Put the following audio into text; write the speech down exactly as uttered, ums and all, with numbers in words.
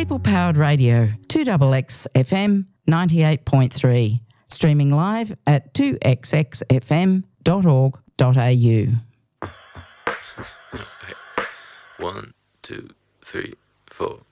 People Powered Radio, two X X F M ninety-eight point three. Streaming live at two x x f m dot org dot a u. One, two, three, four.